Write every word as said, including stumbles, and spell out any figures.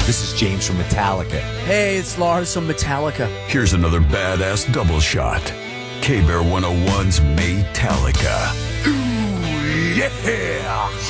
This is James from Metallica. Hey, it's Lars from Metallica. Here's another badass double shot. K-Bear one oh one's Metallica. Ooh, yeah!